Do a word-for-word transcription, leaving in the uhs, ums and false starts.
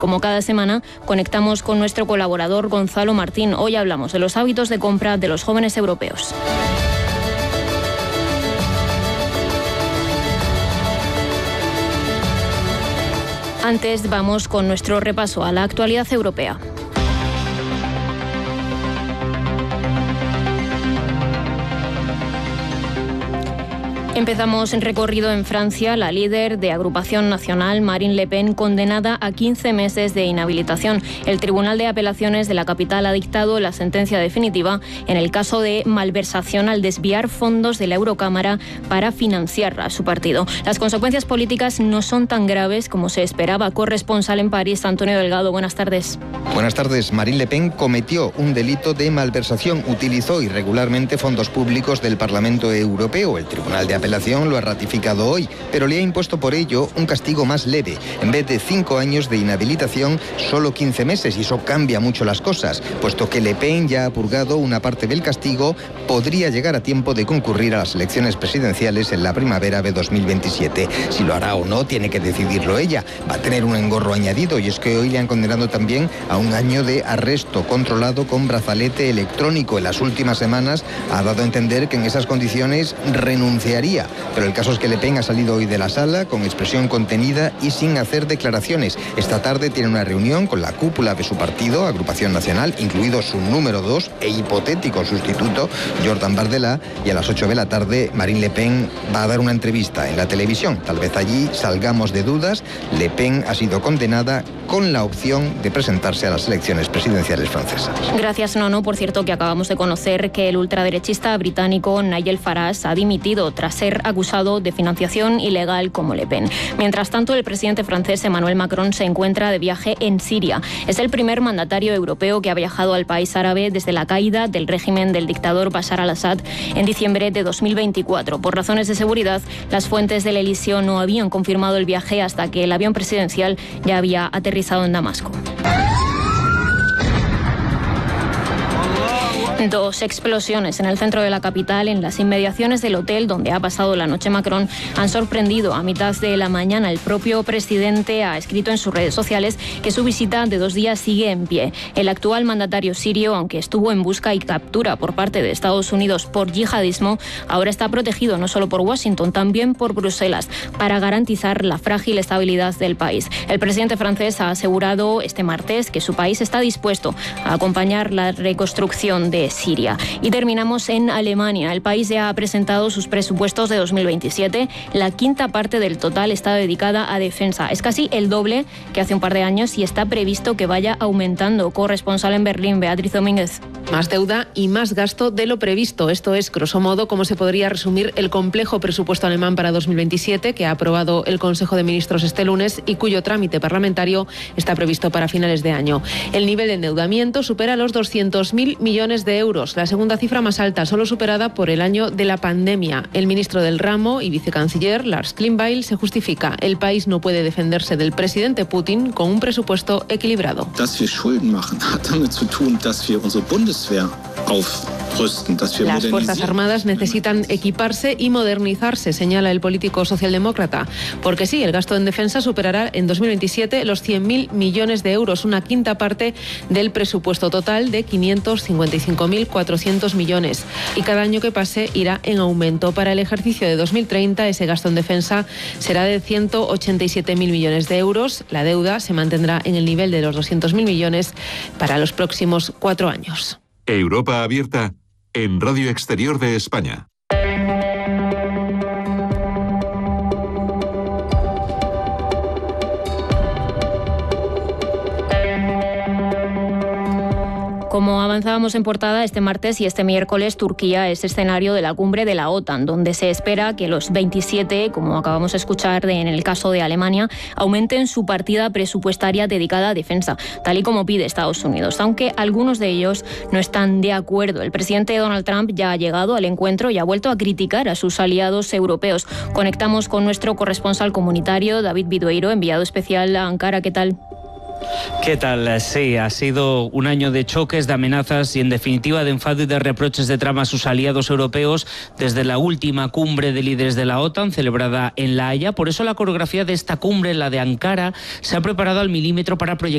Como cada semana, conectamos con nuestro colaborador Gonzalo Martín. Hoy hablamos de los hábitos de compra de los jóvenes europeos. Antes vamos con nuestro repaso a la actualidad europea. Empezamos en recorrido en Francia. La líder de Agrupación Nacional, Marine Le Pen, condenada a quince meses de inhabilitación. El Tribunal de Apelaciones de la capital ha dictado la sentencia definitiva en el caso de malversación al desviar fondos de la Eurocámara para financiar a su partido. Las consecuencias políticas no son tan graves como se esperaba. Corresponsal en París, Antonio Delgado, buenas tardes. Buenas tardes. Marine Le Pen cometió un delito de malversación. Utilizó irregularmente fondos públicos del Parlamento Europeo. El Tribunal de Apelaciones lo ha ratificado hoy, pero le ha impuesto por ello un castigo más leve. En vez de cinco años de inhabilitación, solo quince meses, y eso cambia mucho las cosas, puesto que Le Pen ya ha purgado una parte del castigo. Podría llegar a tiempo de concurrir a las elecciones presidenciales en la primavera de dos mil veintisiete. Si lo hará o no, tiene que decidirlo ella. Va a tener un engorro añadido, y es que hoy le han condenado también a un año de arresto controlado con brazalete electrónico. En las últimas semanas ha dado a entender que en esas condiciones renunciaría. Pero el caso es que Le Pen ha salido hoy de la sala con expresión contenida y sin hacer declaraciones. Esta tarde tiene una reunión con la cúpula de su partido, Agrupación Nacional, incluido su número dos e hipotético sustituto, Jordan Bardella, y a las ocho de la tarde Marine Le Pen va a dar una entrevista en la televisión. Tal vez allí salgamos de dudas. Le Pen ha sido condenada con la opción de presentarse a las elecciones presidenciales francesas. Gracias, Nono. Por cierto, que acabamos de conocer que el ultraderechista británico Nigel Farage ha dimitido tras ser acusado de financiación ilegal como Le Pen. Mientras tanto, el presidente francés Emmanuel Macron se encuentra de viaje en Siria. Es el primer mandatario europeo que ha viajado al país árabe desde la caída del régimen del dictador Bashar al-Assad en diciembre de dos mil veinticuatro. Por razones de seguridad, las fuentes del Elíseo no habían confirmado el viaje hasta que el avión presidencial ya había aterrizado en Damasco. Dos explosiones en el centro de la capital, en las inmediaciones del hotel donde ha pasado la noche Macron, han sorprendido a mitad de la mañana. El propio presidente ha escrito en sus redes sociales que su visita de dos días sigue en pie. El actual mandatario sirio, aunque estuvo en busca y captura por parte de Estados Unidos por yihadismo, ahora está protegido no solo por Washington, también por Bruselas, para garantizar la frágil estabilidad del país. El presidente francés ha asegurado este martes que su país está dispuesto a acompañar la reconstrucción de Siria. Y terminamos en Alemania. El país ya ha presentado sus presupuestos de dos mil veintisiete. La quinta parte del total está dedicada a defensa. Es casi el doble que hace un par de años y está previsto que vaya aumentando. Corresponsal en Berlín, Beatriz Domínguez. Más deuda y más gasto de lo previsto. Esto es, grosso modo, cómo se podría resumir el complejo presupuesto alemán para dos mil veintisiete que ha aprobado el Consejo de Ministros este lunes y cuyo trámite parlamentario está previsto para finales de año. El nivel de endeudamiento supera los doscientos mil millones de euros, la segunda cifra más alta, solo superada por el año de la pandemia. El ministro del ramo y vicecanciller, Lars Klingbeil, se justifica. El país no puede defenderse del presidente Putin con un presupuesto equilibrado. Las Fuerzas Armadas necesitan equiparse y modernizarse, señala el político socialdemócrata. Porque sí, el gasto en defensa superará en dos mil veintisiete los cien mil millones de euros, una quinta parte del presupuesto total de quinientos cincuenta y cinco mil cuatrocientos millones. Y cada año que pase irá en aumento. Para el ejercicio de dos mil treinta, ese gasto en defensa será de ciento ochenta y siete mil millones de euros. La deuda se mantendrá en el nivel de los doscientos mil millones para los próximos cuatro años. Europa Abierta en Radio Exterior de España. Como avanzábamos en portada, este martes y este miércoles Turquía es escenario de la cumbre de la OTAN, donde se espera que los veintisiete, como acabamos de escuchar en el caso de Alemania, aumenten su partida presupuestaria dedicada a defensa, tal y como pide Estados Unidos, aunque algunos de ellos no están de acuerdo. El presidente Donald Trump ya ha llegado al encuentro y ha vuelto a criticar a sus aliados europeos. Conectamos con nuestro corresponsal comunitario, David Bidueiro, enviado especial a Ankara. ¿Qué tal? ¿Qué tal? Sí, ha sido un año de choques, de amenazas y en definitiva de enfado y de reproches de Trump a sus aliados europeos desde la última cumbre de líderes de la OTAN celebrada en La Haya. Por eso la coreografía de esta cumbre, la de Ankara, se ha preparado al milímetro para proyectar